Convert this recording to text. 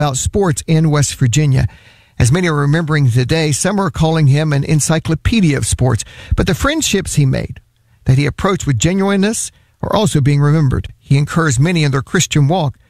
about sports in West Virginia. As many are remembering today, some are calling him an encyclopedia of sports. But the friendships he made, that he approached with genuineness, are also being remembered. He encouraged many in their Christian walk